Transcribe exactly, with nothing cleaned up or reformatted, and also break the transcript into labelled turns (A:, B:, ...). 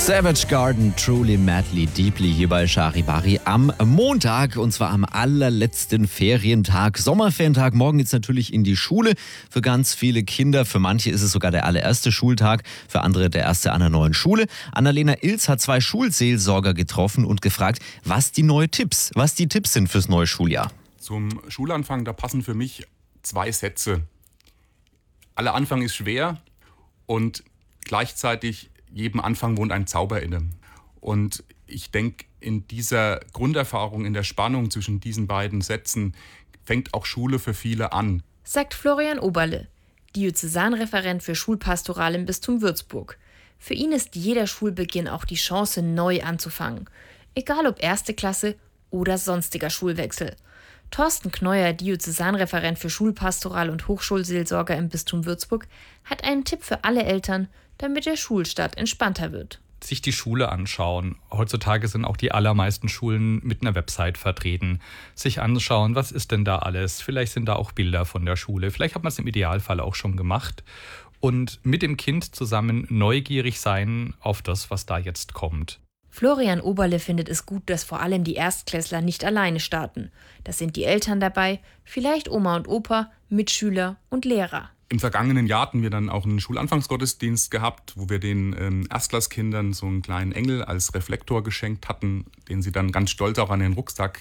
A: Savage Garden, Truly, Madly, Deeply hier bei Charivari am Montag und zwar am allerletzten Ferientag, Sommerferientag. Morgen geht's natürlich in die Schule für ganz viele Kinder. Für manche ist es sogar der allererste Schultag, für andere der erste an der neuen Schule. Annalena Ilz hat zwei Schulseelsorger getroffen und gefragt, was die neuen Tipps, was die Tipps sind fürs neue Schuljahr.
B: Zum Schulanfang, da passen für mich zwei Sätze. Aller Anfang ist schwer und gleichzeitig jedem Anfang wohnt ein Zauber inne. Und ich denke, in dieser Grunderfahrung, in der Spannung zwischen diesen beiden Sätzen fängt auch Schule für viele an.
C: Sagt Florian Oberle, Diözesanreferent für Schulpastoral im Bistum Würzburg. Für ihn ist jeder Schulbeginn auch die Chance, neu anzufangen. Egal ob erste Klasse oder sonstiger Schulwechsel. Thorsten Kneuer, Diözesanreferent für Schulpastoral und Hochschulseelsorger im Bistum Würzburg, hat einen Tipp für alle Eltern, damit der Schulstart entspannter wird.
D: Sich die Schule anschauen. Heutzutage sind auch die allermeisten Schulen mit einer Website vertreten. Sich anschauen, was ist denn da alles? Vielleicht sind da auch Bilder von der Schule. Vielleicht hat man es im Idealfall auch schon gemacht. Und mit dem Kind zusammen neugierig sein auf das, was da jetzt kommt.
C: Florian Oberle findet es gut, dass vor allem die Erstklässler nicht alleine starten. Das sind die Eltern dabei, vielleicht Oma und Opa, Mitschüler und Lehrer.
B: Im vergangenen Jahr hatten wir dann auch einen Schulanfangsgottesdienst gehabt, wo wir den ähm, Erstklasskindern so einen kleinen Engel als Reflektor geschenkt hatten, den sie dann ganz stolz auch an den Rucksack